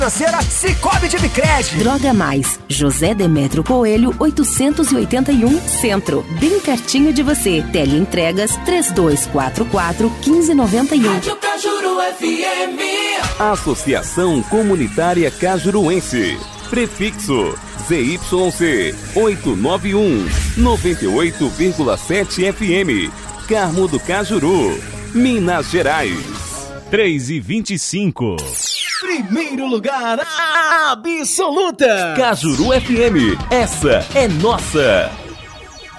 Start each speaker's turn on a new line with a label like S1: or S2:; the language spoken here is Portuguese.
S1: Financeira Cicobi de Bicred.
S2: Droga Mais, José Demétrio Coelho, 881 Centro, bem pertinho de você. Teleentregas 3244-1591.
S3: Rádio Cajuru FM.
S4: Associação Comunitária Cajuruense. Prefixo ZYC 891 98,7 FM. Carmo do Cajuru, Minas Gerais.
S5: 3h25.
S1: Primeiro lugar absoluta.
S4: Cajuru FM, essa é nossa.